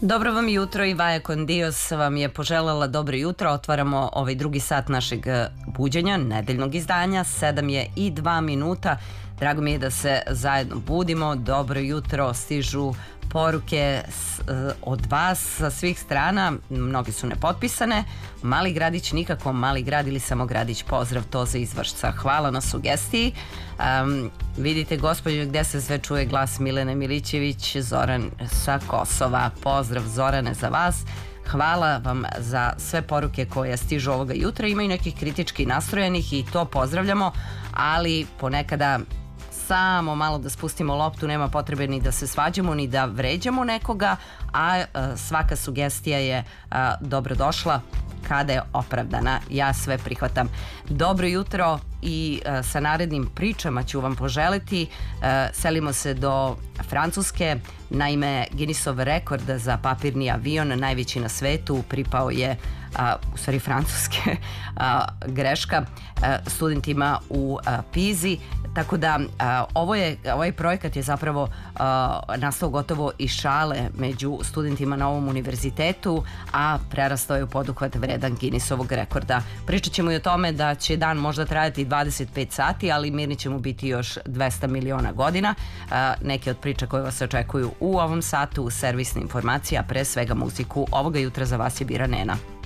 Dobro vam jutro, i Vaja con Dios vam je poželjela dobro jutro. Otvaramo ovaj drugi sat našeg buđenja, nedeljnog izdanja. 7:02. Drago mi je da se zajedno budimo. Dobro jutro, stižu poruke od vas sa svih strana, mnogi su nepotpisane. Mali gradić nikako, mali grad ili samo gradić, pozdrav to za Izvršca. Hvala na sugestiji. Vidite, gospođo, gdje se sve čuje glas Milene Milićević, Zoran sa Kosova. Pozdrav, Zorane, za vas. Hvala vam za sve poruke koje stižu ovoga jutra. Ima i nekih kritički nastrojenih i to pozdravljamo, ali ponekada samo malo da spustimo loptu, nema potrebe ni da se svađamo ni da vređamo nekoga, a svaka sugestija je dobrodošla kada je opravdana. Ja sve prihvatam. Dobro jutro i sa narednim pričama ću vam poželiti. Selimo se do Francuske. Naime, Guinnessov rekord za papirni avion, najveći na svetu, pripao je u stvari francuske greška studentima u Pizi. Tako da ovaj projekat je zapravo nastao gotovo iz šale među studentima na ovom univerzitetu, a prerastao je u poduhvat vredan Guinnessovog rekorda. Pričat ćemo i o tome da će dan možda trajati 25 sati, ali mirni ćemo biti još 200 miliona godina. Neke od priča koje vas očekuju u ovom satu, servisne informacije, a pre svega muziku ovoga jutra za vas je bira Nena.